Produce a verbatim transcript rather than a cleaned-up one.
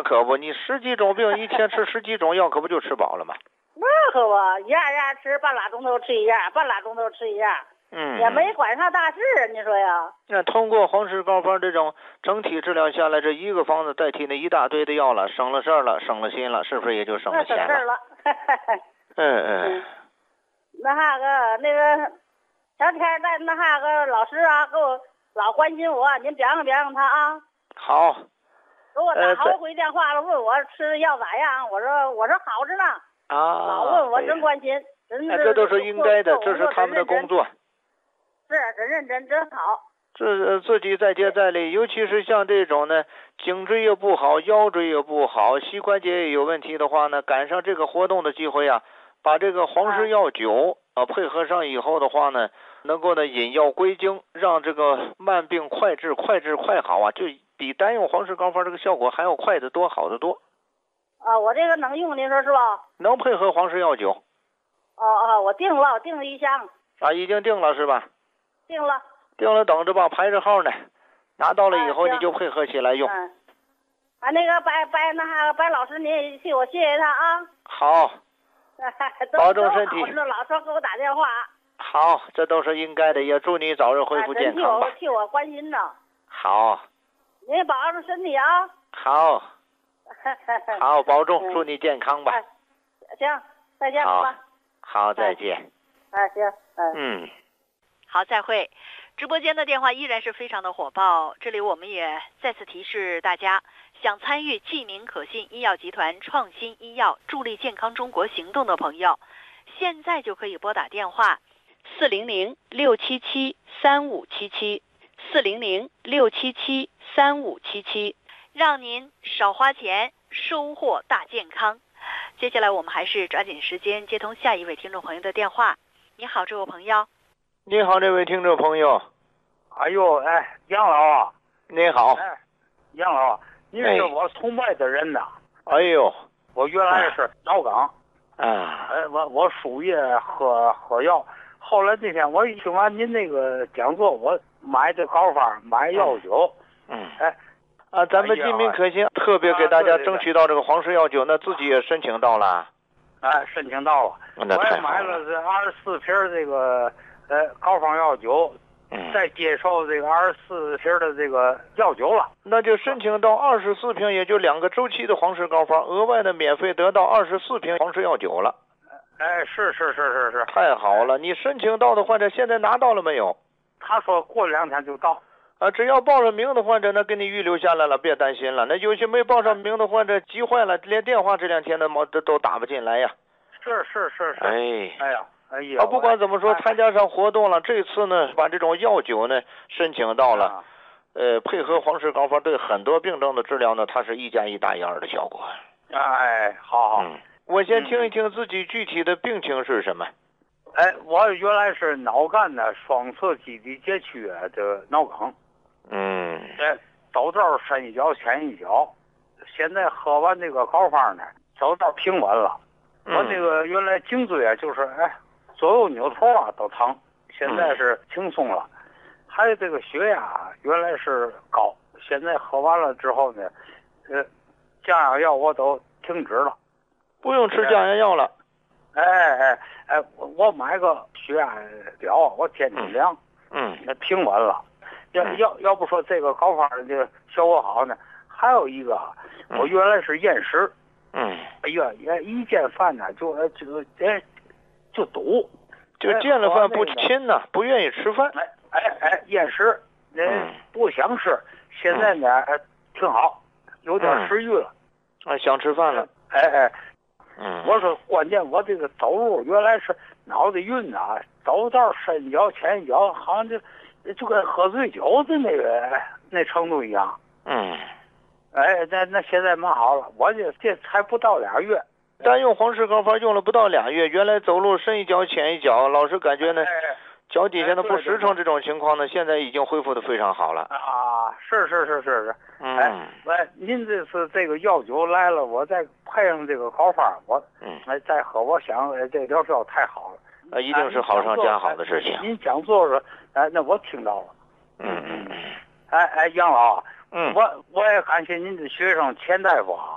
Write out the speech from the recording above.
可不，你十几种病，一天吃十几种药，可不就吃饱了吗？ 那可不，一样一样吃，半拉钟头吃一样，半拉钟头吃一样。 嗯， 也没管上大事，你说呀？ 那通过黄氏膏方这种整体治疗下来，这一个方子代替那一大堆的药了，省了事儿了，省了心了，是不是也就省了钱了？ 省事了。 嗯嗯。 那哈个那个前天在那哈个老师啊，给我老关心我，您表扬表扬他啊。 好。 给我打好几回电话了，问我吃的药咋样？我说我说好着呢。 啊。 老问我真关心，真是。 哎，这都是应该的，这是他们的工作。 是真认真真好， 自自己再接再厉，尤其是像这种呢，颈椎也不好，腰椎也不好，膝关节也有问题的话呢，赶上这个活动的机会啊，把这个黄氏药酒啊配合上以后的话呢，能够呢引药归经，让这个慢病快治，快治快好啊，就比单用黄氏膏方这个效果还要快得多，好得多。 啊，我这个能用，您说是吧？ 能配合黄氏药酒。 哦哦，我定了，我定了一箱。 啊，已经定了是吧？ 定了， 定了，等着吧，排着号呢。拿到了以后，你就配合起来用。 嗯。啊，那个白白那哈白老师，你也替我谢谢他啊。 好。保重身体。 老说给我打电话。 好，这都是应该的，也祝你早日恢复健康吧。 替我替我关心呢。 好。 您也保重身体啊。 好。好，保重，祝你健康吧。 行，再见吧。 好，再见。 啊，行，嗯。 嗯。 好，再会。直播间的电话依然是非常的火爆，这里我们也再次提示大家，想参与济民可信医药集团创新医药助力健康中国行动的朋友，现在就可以拨打电话四零零六七七三五七七四零零六七七三五七七，让您少花钱，收获大健康。接下来我们还是抓紧时间接通下一位听众朋友的电话。你好，这位朋友。 你好，这位听众朋友。 哎呦，哎，杨老啊， 你好。 哎，杨老，你是我崇拜的人呐。 哎呦， 我原来是脑梗。 啊。 哎，我我输液喝喝药，后来那天我一听完您那个讲座，我买的膏方，买药酒。 嗯。 哎。 啊，咱们济民可信特别给大家争取到这个黄氏药酒，那自己也申请到了。 哎，申请到了。我也买了这二十四瓶这个呃膏方药酒， 嗯， 再接受这个二十四瓶的这个药酒了。 那就申请到二十四瓶，也就两个周期的黄氏膏方，额外的免费得到二十四瓶黄氏药酒了。 哎，是是是是是， 太好了！你申请到的患者现在拿到了没有？ 他说过两天就到。 啊，只要报了名的患者，那给你预留下来了，别担心了。那有些没报上名的患者急坏了，连电话这两天的毛都都打不进来呀。 是是是是。 哎， 哎呀，哎呀。 啊，不管怎么说，参加上活动了，这次呢，把这种药酒呢申请到了， 啊、 呃，配合黄氏膏方对很多病症的治疗呢，它是一加一大于二的效果。 哎，好好。 嗯，我先听一听自己具体的病情是什么。 嗯、哎，我原来是脑干的双侧基底结区的脑梗。 嗯， 哎，走道深一脚浅一脚，现在喝完这个膏方呢，走道平稳了。 嗯、 我这个原来颈椎啊，就是哎左右扭头啊都疼，现在是轻松了。嗯、还有这个血压原来是高，现在喝完了之后呢，呃，降压药我都停止了， 不用吃降压药了。 哎哎哎，我我买个血压表，我天天量， 嗯， 那平稳了。要要要不说这个膏方的效果好呢，还有一个，我原来是厌食， 嗯， 哎呀，一见饭呢就就哎就堵， 就见了饭不亲呐，不愿意吃饭， 哎哎哎，厌食， 嗯， 不想吃。现在呢，哎，挺好，有点食欲了， 啊，想吃饭了， 哎哎， 嗯， 我说关键我这个走路原来是脑袋晕啊，走道深脚浅脚，好像就。就跟喝醉酒的那个那程度一样， 嗯， 哎，那那现在蛮好了，我这这才不到俩月， 单用黄氏膏方用了不到俩月，原来走路深一脚浅一脚，老是感觉呢， 哎、 脚底下的不实诚这种情况呢，现在已经恢复的非常好了。 啊，是是是是是， 嗯， 哎，喂，您这次这个药酒来了，我再配上这个膏方，我， 嗯， 哎，再喝，我想，哎，这疗效太好了。 啊，一定是好上加好的事情。 您讲座说，哎，那我听到了。 嗯嗯嗯。 哎哎，杨老， 嗯， 我我也感谢您的学生钱大夫啊。